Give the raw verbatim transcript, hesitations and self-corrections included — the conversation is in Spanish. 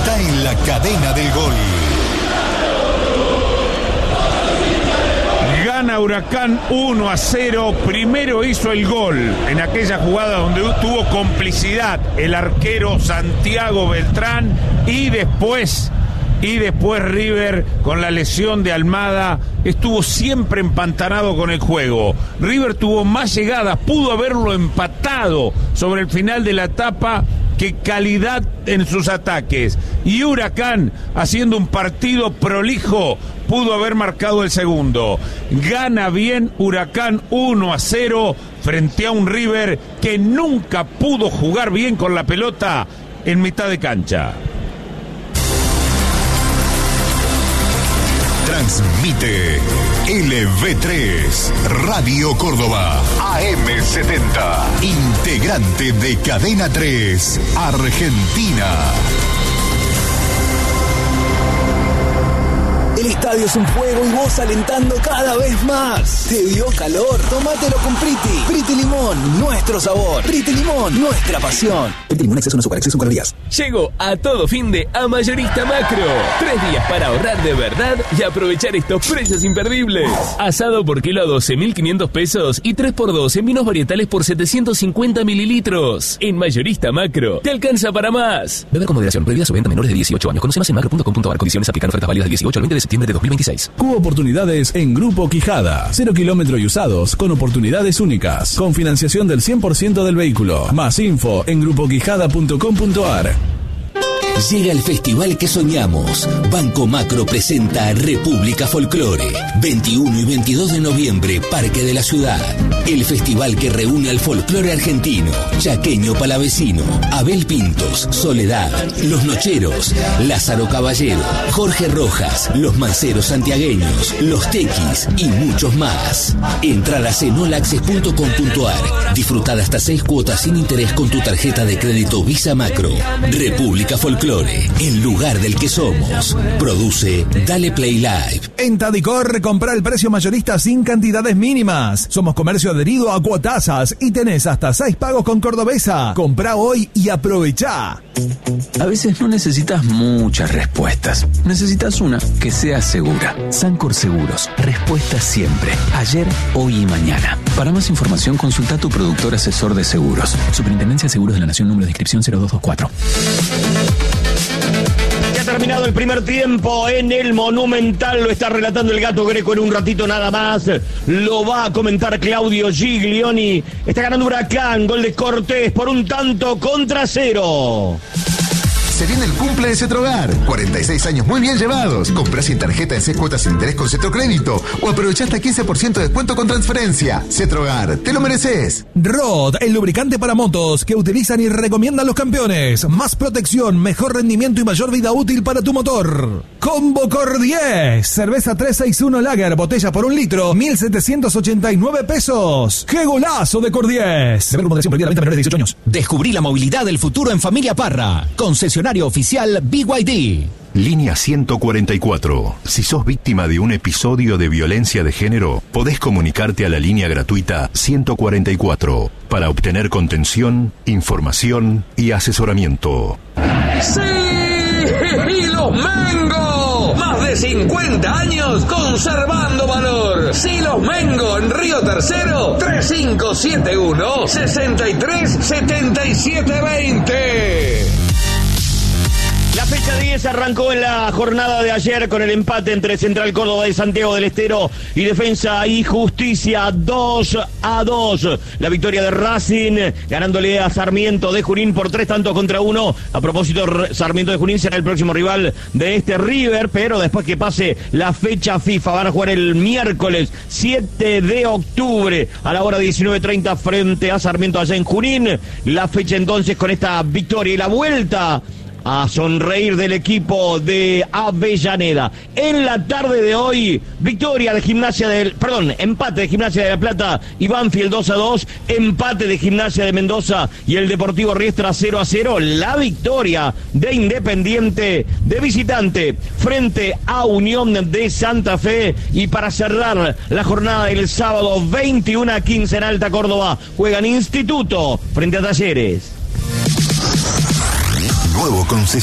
está en la cadena del gol. Gana Huracán uno a cero. Primero hizo el gol en aquella jugada donde tuvo complicidad el arquero Santiago Beltrán y después... Y después River, con la lesión de Almada, estuvo siempre empantanado con el juego. River tuvo más llegadas, pudo haberlo empatado sobre el final de la etapa que calidad en sus ataques. Y Huracán, haciendo un partido prolijo, pudo haber marcado el segundo. Gana bien Huracán uno a cero frente a un River que nunca pudo jugar bien con la pelota en mitad de cancha. Transmite L V tres, Radio Córdoba, A M setenta, integrante de Cadena tres, Argentina. El estadio es un juego y vos alentando cada vez más. ¿Te dio calor? Tómatelo con Priti. Priti Limón, nuestro sabor. Priti Limón, nuestra pasión. Priti Limón, exceso no azúcar, exceso en calorías. Llego a todo fin de a Mayorista Macro. Tres días para ahorrar de verdad y aprovechar estos precios imperdibles. Asado por kilo a doce mil quinientos pesos y tres por dos en vinos varietales por setecientos cincuenta mililitros. En Mayorista Macro, te alcanza para más. Beber con moderación, prohibida su venta a menores de dieciocho años. Conoce más en macro punto com punto a r. Condiciones aplican. Ofertas válidas del dieciocho al veinte de septiembre de dos mil veintiséis. Cubo oportunidades en Grupo Quijada. Cero kilómetro y usados con oportunidades únicas. Con financiación del cien por ciento del vehículo. Más info en grupo quijada punto com punto a r. Llega el festival que soñamos. Banco Macro presenta República Folclore. veintiuno y veintidós de noviembre, Parque de la Ciudad. El festival que reúne al folclore argentino, chaqueño palavecino, Abel Pintos, Soledad, Los Nocheros, Lázaro Caballero, Jorge Rojas, Los Manceros Santiagueños, Los Tequis y muchos más. Entradas en olaxes punto com punto a r. Disfrutad hasta seis cuotas sin interés con tu tarjeta de crédito Visa Macro. República Folclore. El lugar del que somos. Produce Dale Play Live. En Tadicor, compra el precio mayorista sin cantidades mínimas. Somos comercio adherido a Cuotasas y tenés hasta seis pagos con Cordobesa. Comprá hoy y aprovechá. A veces no necesitas muchas respuestas. Necesitas una que sea segura. Sancor Seguros. Respuesta siempre. Ayer, hoy y mañana. Para más información, consulta a tu productor asesor de seguros. Superintendencia de Seguros de la Nación, número de inscripción cero dos dos cuatro. Ya ha terminado el primer tiempo en el Monumental, lo está relatando el Gato Greco en un ratito nada más, lo va a comentar Claudio Giglioni. Está ganando Huracán, gol de Cortés por un tanto contra cero. Se viene el cumple de Cetrogar. cuarenta y seis años muy bien llevados. Comprá sin tarjeta en seis cuotas sin interés con Cetrocrédito o aprovechá hasta quince por ciento de descuento con transferencia. Cetrogar, te lo mereces. Rod, el lubricante para motos que utilizan y recomiendan los campeones. Más protección, mejor rendimiento y mayor vida útil para tu motor. Combo Cordies. Cerveza trescientos sesenta y uno Lager, botella por un litro, mil setecientos ochenta y nueve pesos. ¡Qué golazo de Cordies! Beber con moderación, prohibida la venta a menores de dieciocho años. Descubrí la movilidad del futuro en Familia Parra. Concesionario oficial B Y D. Línea ciento cuarenta y cuatro. Si sos víctima de un episodio de violencia de género, podés comunicarte a la línea gratuita ciento cuarenta y cuatro para obtener contención, información y asesoramiento. ¡Sí! ¡Y los Mengo! Más de cincuenta años conservando valor. Silos Mengo en Río Tercero, tres cinco siete uno, seis tres siete siete dos cero. La fecha diez arrancó en la jornada de ayer con el empate entre Central Córdoba de Santiago del Estero y Defensa y Justicia dos a dos. La victoria de Racing ganándole a Sarmiento de Junín por tres tantos contra uno. A propósito, Sarmiento de Junín será el próximo rival de este River, pero después que pase la fecha FIFA van a jugar el miércoles siete de octubre a la hora diecinueve treinta frente a Sarmiento allá en Junín. La fecha entonces con esta victoria y la vuelta a sonreír del equipo de Avellaneda. En la tarde de hoy, victoria de Gimnasia del... Perdón, empate de Gimnasia de La Plata y Banfield dos a dos, empate de Gimnasia de Mendoza y el Deportivo Riestra cero a cero, la victoria de Independiente de visitante frente a Unión de Santa Fe. Y para cerrar la jornada del sábado veintiuno a quince en Alta Córdoba, juegan Instituto frente a Talleres. Nuevo concesionario